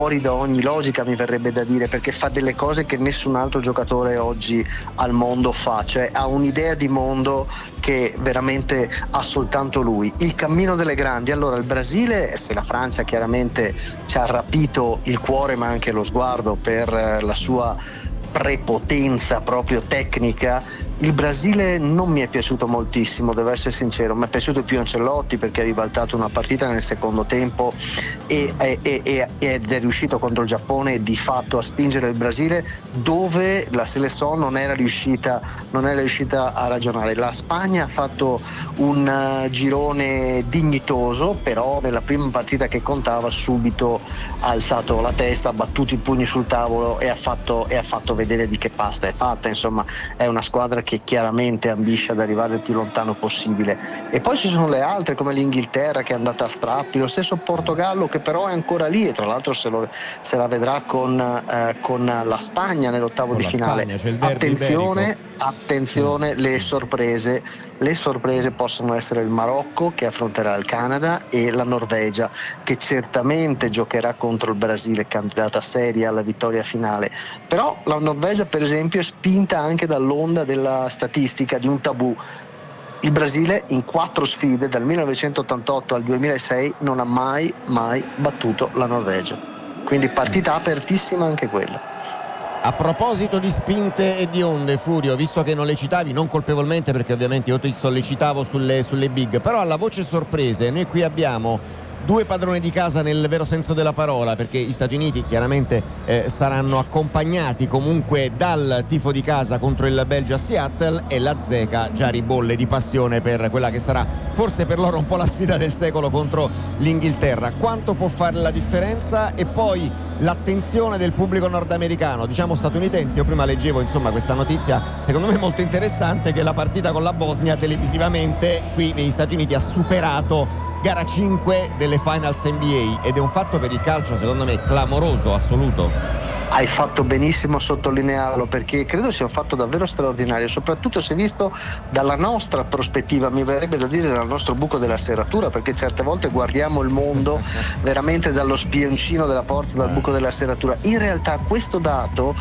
fuori da ogni logica, mi verrebbe da dire, perché fa delle cose che nessun altro giocatore oggi al mondo fa, cioè ha un'idea di mondo che veramente ha soltanto lui. Il cammino delle grandi, allora il Brasile, se la Francia chiaramente ci ha rapito il cuore ma anche lo sguardo per la sua prepotenza proprio tecnica, il Brasile non mi è piaciuto moltissimo, devo essere sincero. Mi è piaciuto più Ancelotti perché ha ribaltato una partita nel secondo tempo ed è riuscito contro il Giappone di fatto a spingere il Brasile dove la Seleção non era riuscita a ragionare. La Spagna ha fatto un girone dignitoso, però nella prima partita che contava subito ha alzato la testa, ha battuto i pugni sul tavolo e ha fatto vedere di che pasta è fatta. Insomma, è una squadra che chiaramente ambisce ad arrivare il più lontano possibile. E poi ci sono le altre come l'Inghilterra che è andata a strappi, lo stesso Portogallo che però è ancora lì e tra l'altro se la vedrà con la Spagna nell'ottavo di finale. Spagna, c'è il derby Attenzione, le sorprese possono essere il Marocco che affronterà il Canada e la Norvegia che certamente giocherà contro il Brasile, candidata seria alla vittoria finale. Però la Norvegia per esempio è spinta anche dall'onda della statistica di un tabù. Il Brasile in 4 sfide dal 1988 al 2006 non ha mai battuto la Norvegia, quindi partita apertissima anche quella. A proposito di spinte e di onde, Furio, visto che non le citavi, non colpevolmente perché ovviamente io ti sollecitavo sulle big, però alla voce sorprese noi qui abbiamo 2 padroni di casa nel vero senso della parola, perché gli Stati Uniti chiaramente saranno accompagnati comunque dal tifo di casa contro il Belgio a Seattle e l'Azteca già ribolle di passione per quella che sarà forse per loro un po' la sfida del secolo contro l'Inghilterra. Quanto può fare la differenza? E poi l'attenzione del pubblico nordamericano, diciamo statunitense. Io prima leggevo insomma questa notizia secondo me molto interessante, che la partita con la Bosnia televisivamente qui negli Stati Uniti ha superato gara 5 delle Finals NBA ed è un fatto per il calcio secondo me clamoroso, assoluto. Hai fatto benissimo a sottolinearlo perché credo sia un fatto davvero straordinario, soprattutto se visto dalla nostra prospettiva, mi verrebbe da dire dal nostro buco della serratura, perché certe volte guardiamo il mondo veramente dallo spioncino della porta, dal buco della serratura. In realtà questo dato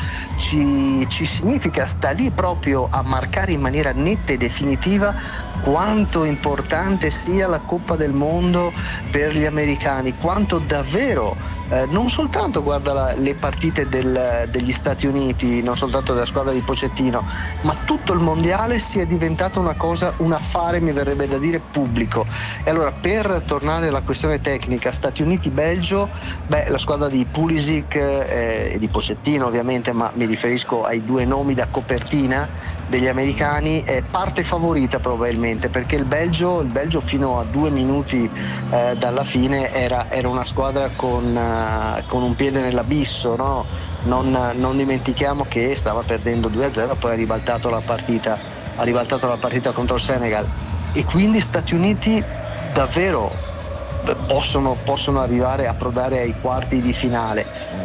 ci significa, sta lì proprio a marcare in maniera netta e definitiva quanto importante sia la Coppa del Mondo per gli americani, quanto davvero non soltanto guarda le partite degli Stati Uniti, non soltanto della squadra di Pochettino, ma tutto il mondiale sia diventato una cosa, un affare, mi verrebbe da dire, pubblico. E allora, per tornare alla questione tecnica, Stati Uniti-Belgio, la squadra di Pulisic e di Pochettino ovviamente, ma mi riferisco ai 2 nomi da copertina degli americani, è parte favorita probabilmente, perché il Belgio fino a 2 minuti dalla fine era una squadra con un piede nell'abisso, no? Non dimentichiamo che stava perdendo 2-0, poi ha ribaltato la partita contro il Senegal, e quindi Stati Uniti davvero possono arrivare a approdare ai quarti di finale.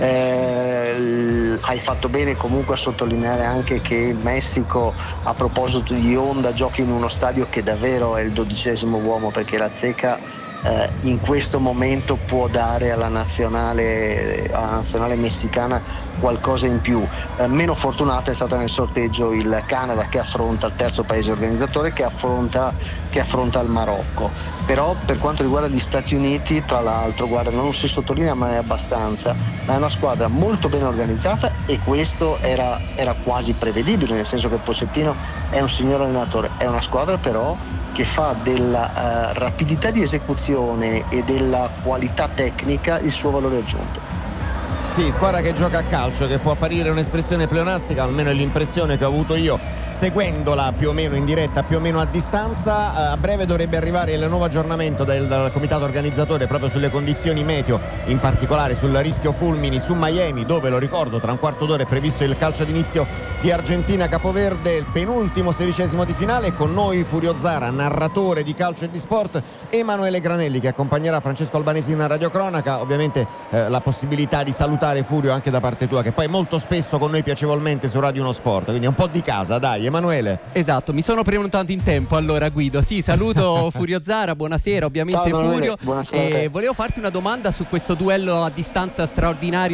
Hai fatto bene comunque a sottolineare anche che il Messico, a proposito di onda, gioca in uno stadio che davvero è il 12° uomo, perché la Azteca in questo momento può dare alla nazionale messicana qualcosa in più. Meno fortunata è stata nel sorteggio il Canada, che affronta il terzo paese organizzatore, che affronta il Marocco. Però per quanto riguarda gli Stati Uniti, tra l'altro, guarda, non si sottolinea mai abbastanza, ma è una squadra molto ben organizzata, e questo era quasi prevedibile, nel senso che Pochettino è un signor allenatore. È una squadra però che fa della rapidità di esecuzione e della qualità tecnica il suo valore aggiunto. Sì, squadra che gioca a calcio, che può apparire un'espressione pleonastica, almeno è l'impressione che ho avuto io seguendola più o meno in diretta, più o meno a distanza. A breve dovrebbe arrivare il nuovo aggiornamento dal comitato organizzatore proprio sulle condizioni meteo, in particolare sul rischio fulmini su Miami, dove, lo ricordo, tra un quarto d'ora è previsto il calcio d'inizio di Argentina-Capoverde, il penultimo 16° di finale. Con noi Furio Zara, narratore di calcio e di sport, Emanuele Granelli che accompagnerà Francesco Albanesi in radiocronaca. Ovviamente la possibilità di salutare salutare, Furio, anche da parte tua, che poi molto spesso con noi piacevolmente su Radio Uno Sport, quindi è un po' di casa, dai. Emanuele. Esatto, mi sono prenotato in tempo, allora Guido. Sì, saluto Furio Zara, buonasera ovviamente. Ciao, Furio. buonasera. Volevo farti una domanda su questo duello a distanza straordinario